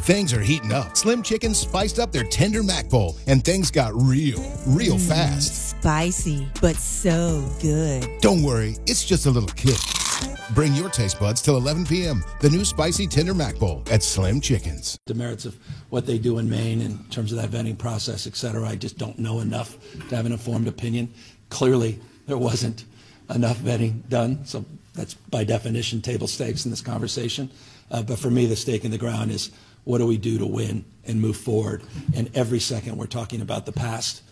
Things are heating up. Slim Chickens spiced up their tender mac bowl, and things got real fast. Spicy, but so good. Don't worry, it's just a little kick. Bring your taste buds till 11 p.m. The new spicy tender mac bowl at Slim Chickens. The merits of what they do in Maine in terms of that vetting process, et cetera, I just don't know enough to have an informed opinion. Clearly, there wasn't enough vetting done, so that's by definition table stakes in this conversation. But for me, the stake in the ground is what do we do to win and move forward? And every second we're talking about the past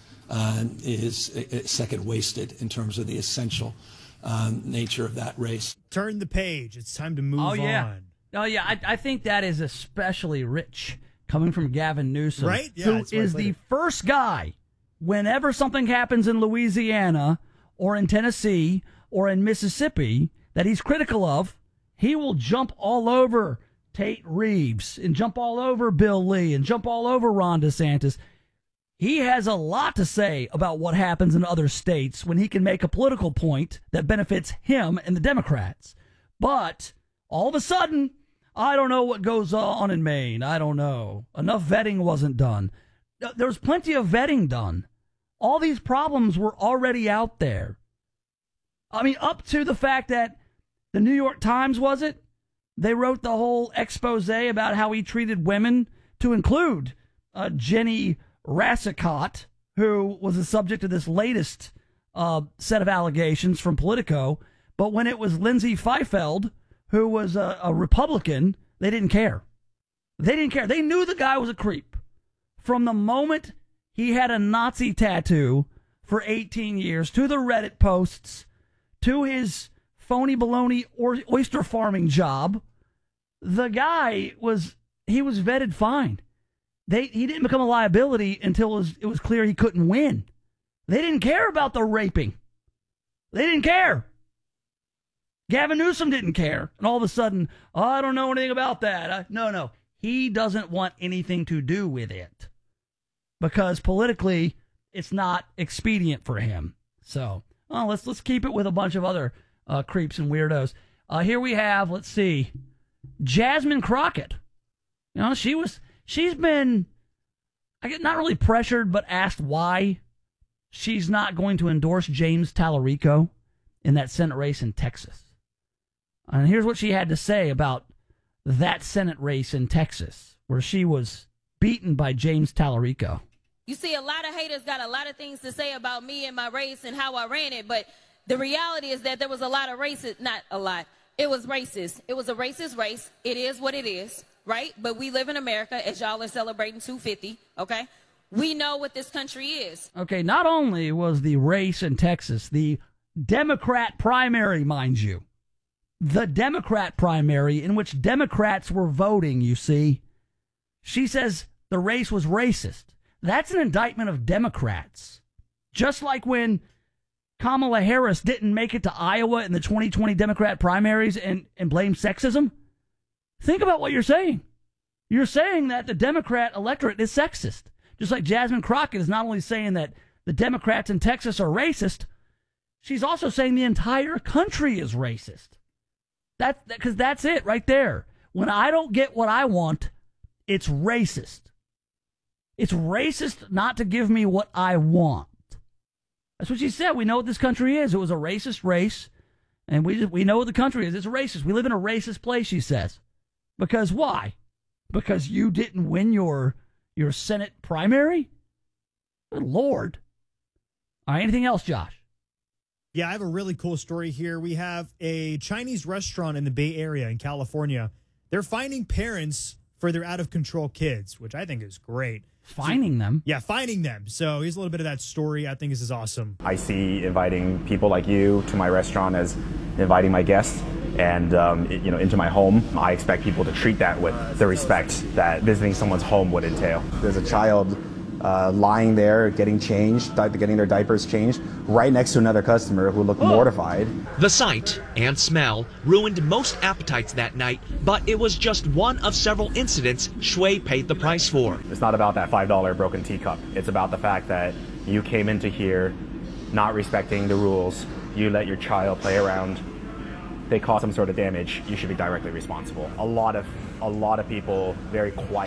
is a second wasted in terms of the essential nature of that race. Turn the page. It's time to move on. Oh, yeah. I think that is especially rich coming from Gavin Newsom, right? Yeah, who is the first guy, whenever something happens in Louisiana or in Tennessee or in Mississippi that he's critical of, he will jump all over Tate Reeves and jump all over Bill Lee and jump all over Ron DeSantis. He has a lot to say about what happens in other states when he can make a political point that benefits him and the Democrats. But all of a sudden, I don't know what goes on in Maine. I don't know. Enough vetting wasn't done. There was plenty of vetting done. All these problems were already out there. I mean, up to the fact that the New York Times, was it? They wrote the whole expose about how he treated women, to include Jenny Rassicot, who was the subject of this latest set of allegations from Politico. But when it was Lindsay Feifeld, who was a Republican, they didn't care. They didn't care. They knew the guy was a creep. From the moment he had a Nazi tattoo for 18 years, to the Reddit posts, to his phony baloney oyster farming job, the guy was vetted fine. He didn't become a liability until it was clear he couldn't win. They didn't care about the raping. They didn't care. Gavin Newsom didn't care. And all of a sudden, I don't know anything about that. No. He doesn't want anything to do with it because politically it's not expedient for him. So let's keep it with a bunch of other creeps and weirdos. Here we have, let's see, Jasmine Crockett. You know, she's been, not really pressured, but asked why she's not going to endorse James Tallarico in that Senate race in Texas. And here's what she had to say about that Senate race in Texas, where she was beaten by James Tallarico. You see, a lot of haters got a lot of things to say about me and my race and how I ran it, but the reality is that there was a lot of racist, not a lot, it was racist. It was a racist race. It is what it is, right? But we live in America, as y'all are celebrating 250, okay? We know what this country is. Okay, not only was the race in Texas the Democrat primary, mind you, the Democrat primary in which Democrats were voting, you see, she says the race was racist. That's an indictment of Democrats. Just like when Kamala Harris didn't make it to Iowa in the 2020 Democrat primaries and blamed sexism. Think about what you're saying. You're saying that the Democrat electorate is sexist. Just like Jasmine Crockett is not only saying that the Democrats in Texas are racist, she's also saying the entire country is racist. Because that's it right there. When I don't get what I want, it's racist. It's racist not to give me what I want. That's what she said. We know what this country is. It was a racist race, and we know what the country is. It's racist. We live in a racist place, she says. Because why? Because you didn't win your Senate primary? Good Lord. All right, anything else, Josh? Yeah, I have a really cool story here. We have a Chinese restaurant in the Bay Area in California. They're finding parents for their out-of-control kids, which I think is great. Finding them? Yeah, finding them. So here's a little bit of that story. I think this is awesome. I see inviting people like you to my restaurant as inviting my guests and into my home. I expect people to treat that with the respect that visiting someone's home would entail. There's a child lying there getting changed, getting their diapers changed, right next to another customer who looked mortified. The sight and smell ruined most appetites that night, but it was just one of several incidents Shui paid the price for. It's not about that $5 broken teacup. It's about the fact that you came into here not respecting the rules. You let your child play around. They cause some sort of damage. You should be directly responsible. A lot of people very quiet.